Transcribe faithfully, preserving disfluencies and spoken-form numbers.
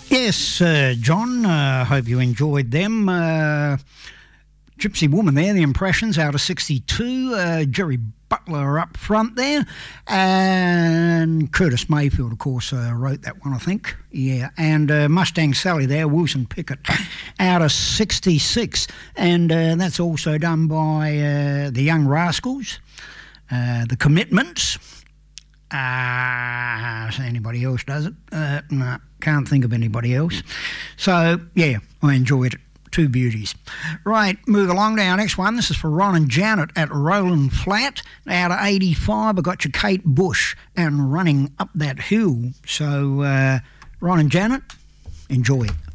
Yes, uh, John, I uh, hope you enjoyed them. Uh, Gypsy Woman there, the Impressions out of sixty-two, uh, Jerry Butler up front there, and Curtis Mayfield, of course, uh, wrote that one, I think. Yeah, and uh, Mustang Sally there, Wilson Pickett, out of sixty-six, and uh, that's also done by uh, the Young Rascals, uh, the Commitments. Ah, uh, so anybody else does it? Uh, no, can't think of anybody else. So, yeah, I enjoyed it. Two beauties. Right, move along to our next one. This is for Ron and Janet at Roland Flat. Out of eighty-five, I got you Kate Bush and Running Up That Hill. So, uh, Ron and Janet, enjoy it.